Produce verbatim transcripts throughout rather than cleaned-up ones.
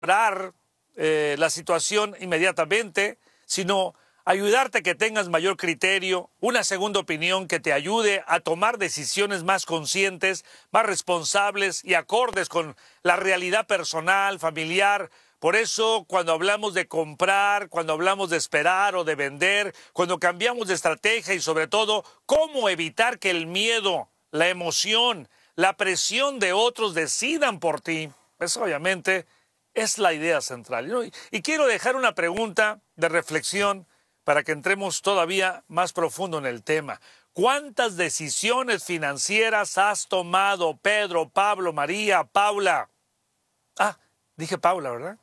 mejorar eh, la situación inmediatamente, sino ayudarte a que tengas mayor criterio, una segunda opinión que te ayude a tomar decisiones más conscientes, más responsables y acordes con la realidad personal, familiar. Por eso, cuando hablamos de comprar, cuando hablamos de esperar o de vender, cuando cambiamos de estrategia y sobre todo, cómo evitar que el miedo, la emoción, la presión de otros decidan por ti, eso obviamente es la idea central, ¿no? Y, y quiero dejar una pregunta de reflexión para que entremos todavía más profundo en el tema. ¿Cuántas decisiones financieras has tomado, Pedro, Pablo, María, Paula? Ah, dije Paula, ¿verdad?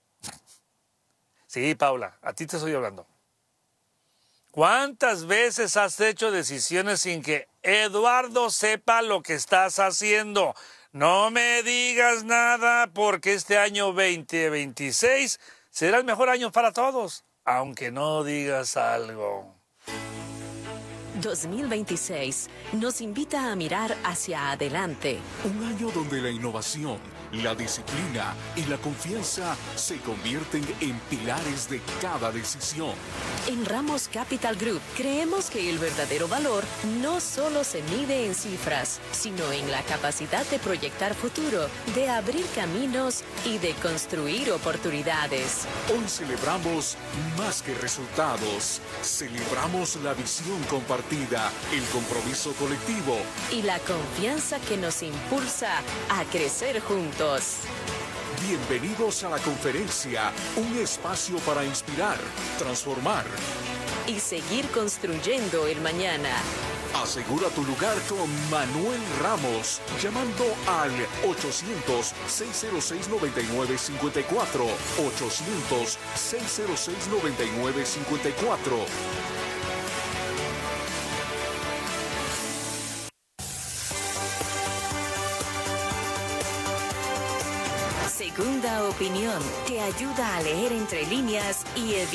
Sí, Paula, a ti te estoy hablando. ¿Cuántas veces has hecho decisiones sin que Eduardo sepa lo que estás haciendo? No me digas nada porque este año veinte veintiséis será el mejor año para todos, aunque no digas algo. dos mil veintiséis nos invita a mirar hacia adelante. Un año donde la innovación, la disciplina y la confianza se convierten en pilares de cada decisión. En Ramos Capital Group creemos que el verdadero valor no solo se mide en cifras, sino en la capacidad de proyectar futuro, de abrir caminos y de construir oportunidades. Hoy celebramos más que resultados. Celebramos la visión compartida, el compromiso colectivo y la confianza que nos impulsa a crecer juntos. Bienvenidos a la conferencia, un espacio para inspirar, transformar y seguir construyendo el mañana. Asegura tu lugar con Manuel Ramos, llamando al ochocientos, seiscientos seis, noventa y nueve cincuenta y cuatro, ochocientos, seiscientos seis, noventa y nueve cincuenta y cuatro. Segunda opinión te ayuda a leer entre líneas y evitar